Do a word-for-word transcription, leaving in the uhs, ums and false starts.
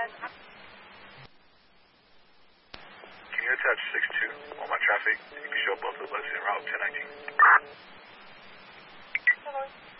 Can you attach six two on my traffic? You can show both of us in route ten nineteen. Hello.